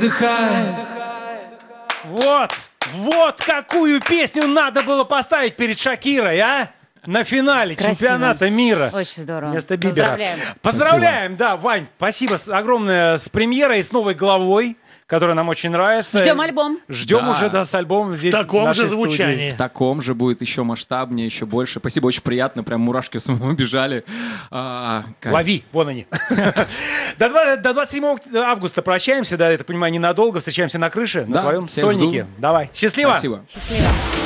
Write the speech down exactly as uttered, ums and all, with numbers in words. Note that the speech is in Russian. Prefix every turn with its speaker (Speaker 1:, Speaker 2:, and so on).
Speaker 1: выдыхай.
Speaker 2: Вот, вот какую песню надо было поставить перед Шакирой, а? На финале
Speaker 3: Красиво.
Speaker 2: чемпионата мира.
Speaker 3: Очень здорово.
Speaker 2: Вместо Бибера.
Speaker 3: Поздравляем.
Speaker 2: Поздравляем, да, Вань, спасибо с- огромное с премьерой и с новой главой, которая нам очень нравится.
Speaker 3: Ждем альбом.
Speaker 2: Ждем
Speaker 4: Да.
Speaker 2: уже, да, с альбомом здесь.
Speaker 5: В таком
Speaker 2: в нашей
Speaker 5: же звучании.
Speaker 2: студии.
Speaker 4: В таком же будет еще масштабнее, еще больше. Спасибо, очень приятно. Прям мурашки самому бежали. А, кайф.
Speaker 2: Лови, вон они. До два- до двадцать седьмого августа прощаемся, да, я так понимаю, ненадолго. Встречаемся на крыше, на
Speaker 4: Да,
Speaker 2: твоем
Speaker 4: всех
Speaker 2: сольнике.
Speaker 4: жду.
Speaker 2: Давай, счастливо.
Speaker 4: Спасибо.
Speaker 3: Счастливо.